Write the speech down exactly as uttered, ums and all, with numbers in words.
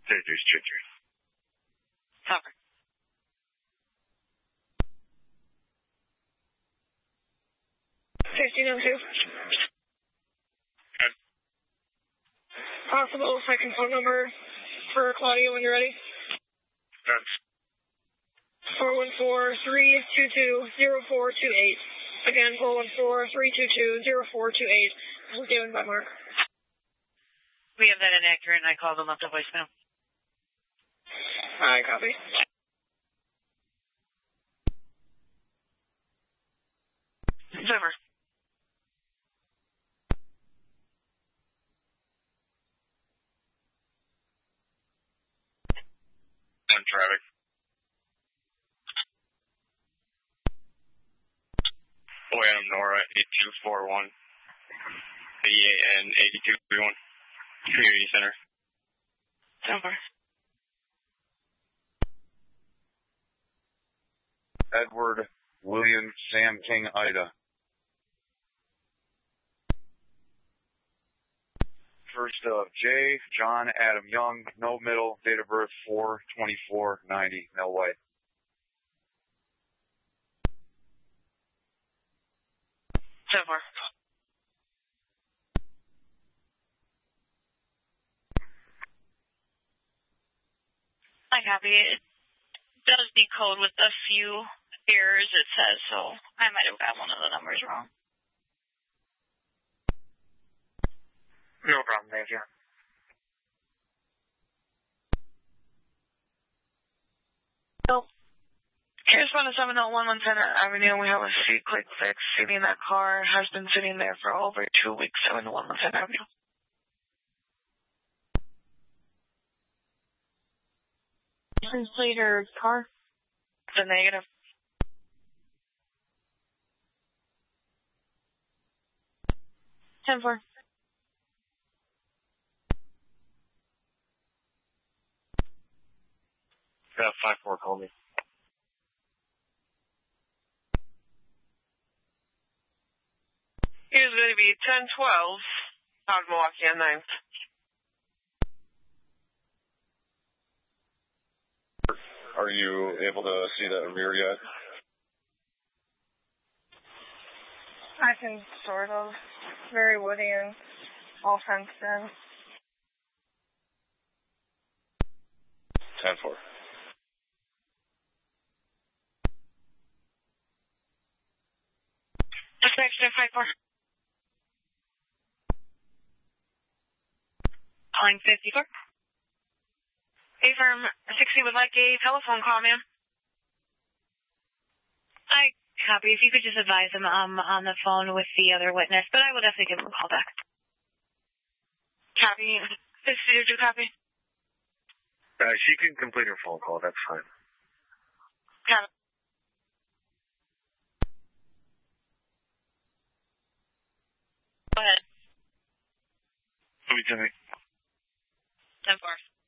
Deuce two three. Cover. fifteen oh two. Okay. Possible second phone number for Claudia when you're ready. Good. four one four, three two two, zero four two eight. Again, four one four, three two two, zero four two eight. This was given by Mark. We have that inaccurate, and I called and left a voicemail. Alright, copy. It's over. On traffic. O M Nora eight two four one. E A N eighty-two thirty-one. Community Center. It's over. Edward William Sam King Ida. First of J, John Adam Young, no middle, date of birth four twenty-four ninety, male white. It's over. I copy it. It does decode with a few errors, it says, so I might have got one of the numbers wrong. No problem, thank you. So, here's one of seven oh one One Center Avenue. We have a C-Click fix sitting. That car has been sitting there for over two weeks, seven oh one One Center Avenue. License plate or car? It's a negative. ten four. Uh, five four, call me. Here's going to be ten twelve out of Milwaukee on ninth. Are you able to see the rear yet? I can sort of. Very woody and all fenced in. ten four. Dispatch to five four. Calling fifty-four. A-Firm sixty would like a telephone call, ma'am. I copy. If you could just advise him um, on the phone with the other witness, but I will definitely give him a call back. Copy. fifty, did you copy? Uh, she can complete her phone call, that's fine. Copy. Go ahead. Let me tell you. ten four.